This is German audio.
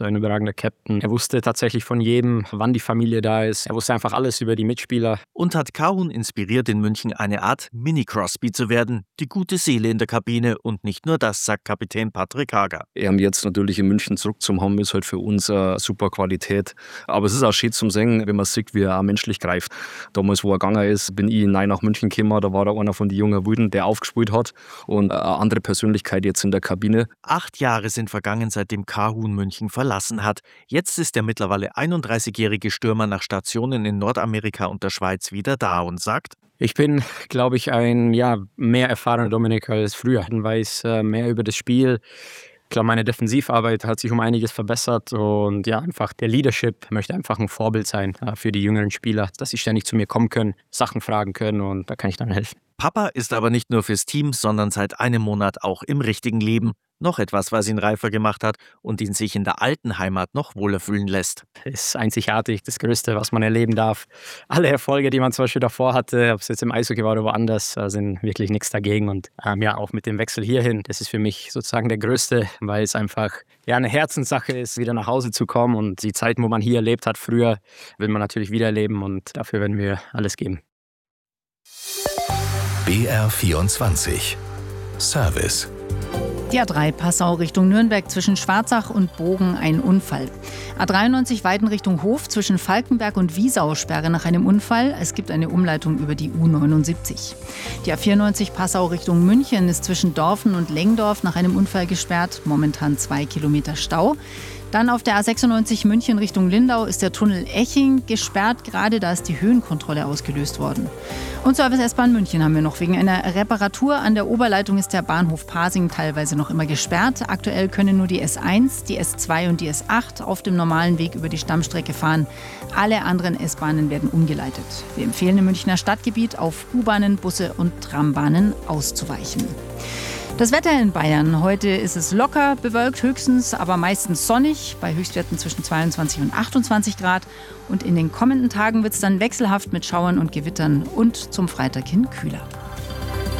ein überragender Captain. Er wusste tatsächlich von jedem, wann die Familie da ist. Er wusste einfach alles über die Mitspieler. Und hat Kahun inspiriert, in München eine Art Mini-Crosby zu werden. Die gute Seele in der Kabine und nicht nur das, sagt Kapitän Patrick Hager. Jetzt natürlich in München zurückzuhaben, ist halt für uns eine super Qualität. Aber es ist auch schön zum Singen, wenn man sieht, wie er auch menschlich greift. Damals, wo er gegangen ist, bin ich nach München gekommen, da war er einer von den jungen Wilden, der aufgespielt hat und eine andere Persönlichkeit jetzt in der Kabine. 8 Jahre sind vergangen, seitdem Kahun München verlassen hat. Jetzt ist der mittlerweile 31-jährige Stürmer nach Stationen in Nordamerika und der Schweiz wieder da und sagt: Ich bin, glaube ich, ein mehr erfahrener Dominik als früher. Ich weiß mehr über das Spiel. Ich glaube, meine Defensivarbeit hat sich um einiges verbessert und einfach der Leadership möchte einfach ein Vorbild sein für die jüngeren Spieler, dass sie ständig zu mir kommen können, Sachen fragen können und da kann ich dann helfen. Papa ist aber nicht nur fürs Team, sondern seit einem Monat auch im richtigen Leben. Noch etwas, was ihn reifer gemacht hat und ihn sich in der alten Heimat noch wohler fühlen lässt. Das ist einzigartig, das Größte, was man erleben darf. Alle Erfolge, die man zum Beispiel davor hatte, ob es jetzt im Eishockey war oder woanders, sind wirklich nichts dagegen. Und auch mit dem Wechsel hierhin, das ist für mich sozusagen der Größte, weil es einfach eine Herzenssache ist, wieder nach Hause zu kommen. Und die Zeiten, wo man hier erlebt hat früher, will man natürlich wieder erleben und dafür werden wir alles geben. BR24 Service. Die A3 Passau Richtung Nürnberg zwischen Schwarzach und Bogen ein Unfall. A93 Weiden Richtung Hof zwischen Falkenberg und Wiesau Sperre nach einem Unfall. Es gibt eine Umleitung über die U79. Die A94 Passau Richtung München ist zwischen Dorfen und Lengdorf nach einem Unfall gesperrt. Momentan 2 Kilometer Stau. Dann auf der A96 München Richtung Lindau ist der Tunnel Eching gesperrt. Gerade da ist die Höhenkontrolle ausgelöst worden. Und Service S-Bahn München haben wir noch. Wegen einer Reparatur an der Oberleitung ist der Bahnhof Pasing teilweise noch immer gesperrt. Aktuell können nur die S1, die S2 und die S8 auf dem normalen Weg über die Stammstrecke fahren. Alle anderen S-Bahnen werden umgeleitet. Wir empfehlen im Münchner Stadtgebiet auf U-Bahnen, Busse und Trambahnen auszuweichen. Das Wetter in Bayern. Heute ist es locker bewölkt höchstens, aber meistens sonnig, bei Höchstwerten zwischen 22 und 28 Grad. Und in den kommenden Tagen wird es dann wechselhaft mit Schauern und Gewittern und zum Freitag hin kühler.